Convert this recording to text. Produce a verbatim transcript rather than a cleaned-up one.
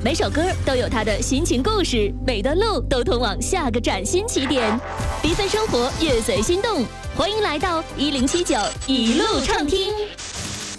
每首歌都有它的心情故事，每段路都通往下个崭新起点。缤纷生活，乐随心动，欢迎来到一零七九一路畅听。